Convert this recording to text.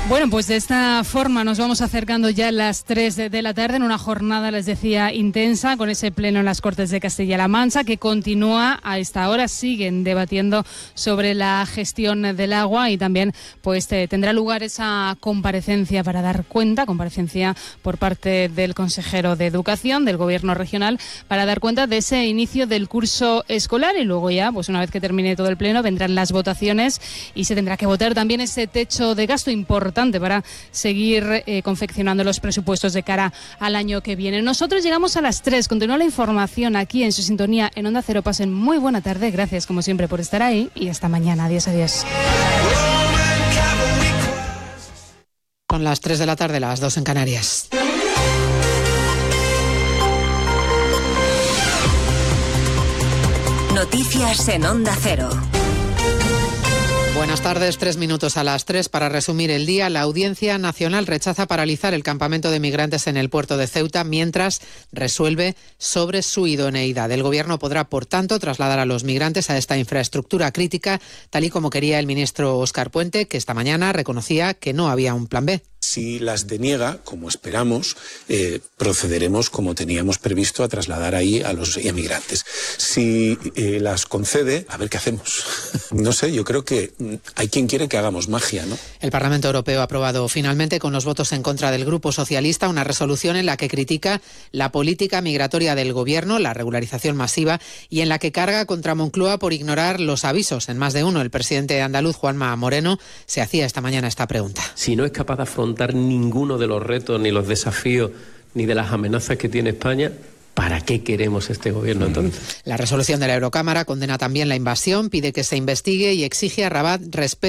Bueno, pues de esta forma nos vamos acercando ya a las 3 de la tarde en una jornada, les decía, intensa, con ese pleno en las Cortes de Castilla-La Mancha que continúa a esta hora. Siguen debatiendo sobre la gestión del agua y también pues tendrá lugar esa comparecencia para dar cuenta, comparecencia por parte del consejero de Educación del Gobierno regional para dar cuenta de ese inicio del curso escolar y luego ya, pues una vez que termine todo el pleno, vendrán las votaciones y se tendrá que votar también ese techo de gasto importante para seguir confeccionando los presupuestos de cara al año que viene. Nosotros llegamos a las 3. Continúa la información aquí en su sintonía en Onda Cero. Pasen muy buena tarde. Gracias como siempre por estar ahí y hasta mañana. Adiós, adiós. Con las 3 de la tarde, las 2 en Canarias. Noticias en Onda Cero. Buenas tardes, 3 minutos a las 3 para resumir el día. La Audiencia Nacional rechaza paralizar el campamento de migrantes en el puerto de Ceuta mientras resuelve sobre su idoneidad. El Gobierno podrá, por tanto, trasladar a los migrantes a esta infraestructura crítica, tal y como quería el ministro Óscar Puente, que esta mañana reconocía que no había un plan B. Si las deniega, como esperamos, procederemos como teníamos previsto a trasladar ahí a los inmigrantes. Si las concede, a ver qué hacemos. No sé, yo creo que hay quien quiere que hagamos magia, ¿no? El Parlamento Europeo ha aprobado finalmente, con los votos en contra del Grupo Socialista, una resolución en la que critica la política migratoria del Gobierno, la regularización masiva, y en la que carga contra Moncloa por ignorar los avisos. En más de uno, el presidente andaluz, Juanma Moreno, se hacía esta mañana esta pregunta. Si no es capaz de afrontar ninguno de los retos, ni los desafíos, ni de las amenazas que tiene España, ¿para qué queremos este gobierno entonces? La resolución de la Eurocámara condena también la invasión, pide que se investigue y exige a Rabat respeto